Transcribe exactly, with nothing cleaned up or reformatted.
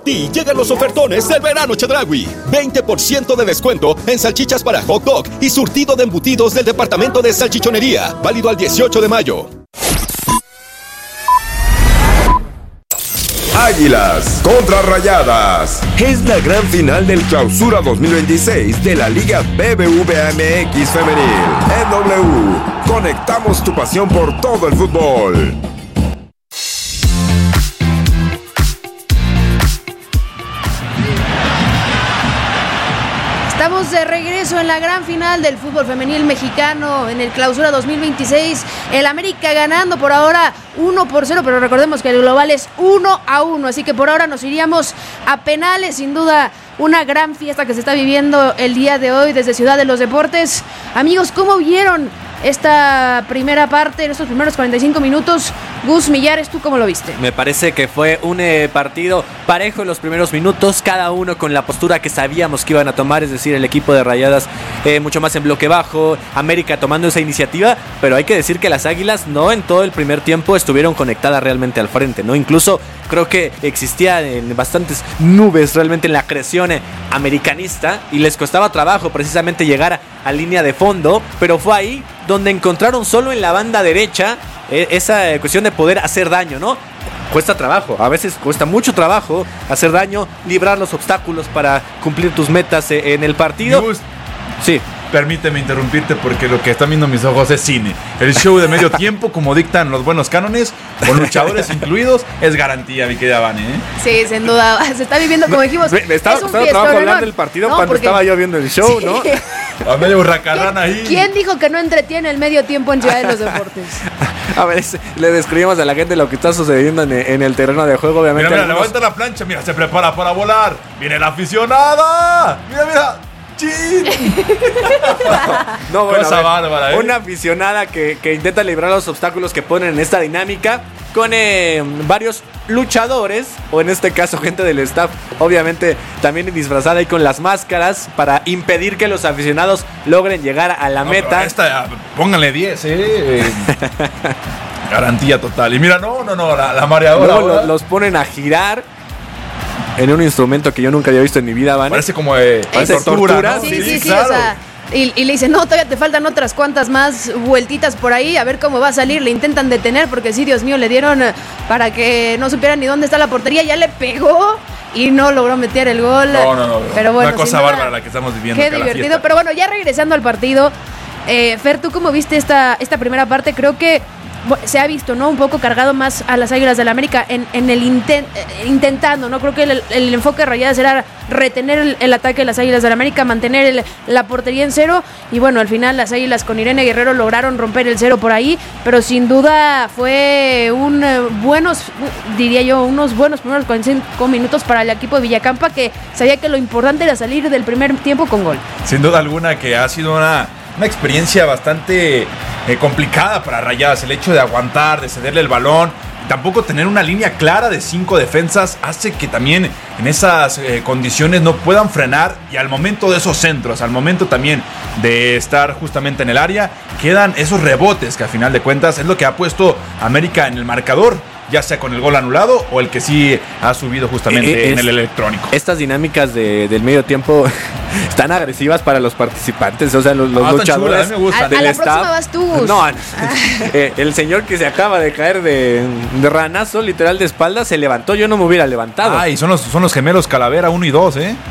Y llegan los ofertones del verano Chedraui. veinte por ciento de descuento en salchichas para hot dog y surtido de embutidos del departamento de salchichonería. Válido al dieciocho de mayo. Águilas contra Rayadas. Es la gran final del Clausura dos mil veintiséis de la Liga B B V A M X Femenil. En W, conectamos tu pasión por todo el fútbol. Estamos de regreso en la gran final del fútbol femenil mexicano en el Clausura dos mil veintiséis. El América ganando por ahora uno por cero, pero recordemos que el global es uno a uno, así que por ahora nos iríamos a penales. Sin duda, una gran fiesta que se está viviendo el día de hoy desde Ciudad de los Deportes. Amigos, ¿cómo vieron esta primera parte, estos primeros cuarenta y cinco minutos? Gus Millares, ¿tú cómo lo viste? Me parece que fue un eh, partido parejo en los primeros minutos, cada uno con la postura que sabíamos que iban a tomar, es decir, el equipo de Rayadas eh, mucho más en bloque bajo, América tomando esa iniciativa, pero hay que decir que las Águilas no en todo el primer tiempo estuvieron conectadas realmente al frente, ¿no? Incluso creo que existía en bastantes nubes realmente en la creación eh, americanista y les costaba trabajo precisamente llegar a, a línea de fondo, pero fue ahí donde encontraron solo en la banda derecha eh, esa eh, cuestión de poder hacer daño, ¿no? Cuesta trabajo, a veces cuesta mucho trabajo hacer daño, librar los obstáculos para cumplir tus metas eh, en el partido. Gus, sí. Permíteme interrumpirte porque lo que están viendo mis ojos es cine. El show de medio tiempo, como dictan los buenos cánones, con luchadores incluidos, es garantía, mi querida Vane, ¿eh? Sí, sin duda, se está viviendo, como dijimos, Me, me estaba es un costando fiestón, trabajo ¿no? hablar del partido No, cuando porque... estaba yo viendo el show, Sí. ¿no? A medio hurracarrán ahí. ¿Quién dijo que no entretiene el medio tiempo en Ciudad de los Deportes? A ver, le describimos a la gente lo que está sucediendo en, en el terreno de juego, obviamente. Mira, mira, algunos... levanta la plancha, mira, se prepara para volar. Viene la aficionada. Mira, mira. ¡Chin! No, bueno, Cosa a ver, bárbara, ¿eh? Una aficionada que, que intenta librar los obstáculos que ponen en esta dinámica con eh, varios luchadores, o en este caso gente del staff, obviamente también disfrazada ahí con las máscaras para impedir que los aficionados logren llegar a la No, meta. Esta, pónganle diez, ¿eh? eh garantía total. Y mira, no, no, no, la, la mareadora. Luego lo, los ponen a girar en un instrumento que yo nunca había visto en mi vida, ¿vale? Parece como de Parece tortura, tortura, ¿no? Sí, sí, sí, sí, claro. o sea, y, y le dicen, no, todavía te faltan otras cuantas más vueltitas por ahí, a ver cómo va a salir. Le intentan detener porque sí, Dios mío, le dieron eh, para que no supieran ni dónde está la portería, ya le pegó y no logró meter el gol. No, no, no. Pero bueno, una cosa sin duda, bárbara la que estamos viviendo. qué acá, la divertido, fiesta. pero bueno, ya regresando al partido, eh, Fer, ¿tú cómo viste esta, esta primera parte? Creo que se ha visto, ¿no? Un poco cargado más a las Águilas del América en, en el intent, eh, intentando, ¿no? Creo que el, el enfoque de Rayadas era retener el, el ataque de las Águilas del América, mantener el, la portería en cero, y bueno, al final las Águilas con Irene Guerrero lograron romper el cero por ahí, pero sin duda fue un eh, buenos, diría yo, unos buenos primeros cuarenta y cinco minutos para el equipo de Villacampa, que sabía que lo importante era salir del primer tiempo con gol. Sin duda alguna que ha sido una, una experiencia bastante eh, complicada para Rayadas. El hecho de aguantar, de cederle el balón, tampoco tener una línea clara de cinco defensas hace que también en esas eh, condiciones no puedan frenar, y al momento de esos centros, al momento también de estar justamente en el área, quedan esos rebotes que al final de cuentas es lo que ha puesto América en el marcador, ya sea con el gol anulado o el que sí ha subido justamente Eh, es- en el electrónico. Estas dinámicas de, del medio tiempo están agresivas para los participantes, o sea, los, los Ah, están luchadores chulas, a mí me gustan. A, a del la staff. próxima vas tú, Gus. No, eh, el señor que se acaba de caer de, de ranazo, literal de espalda, se levantó. Yo no me hubiera levantado. Ay, son los, son los gemelos Calavera uno y dos, ¿eh?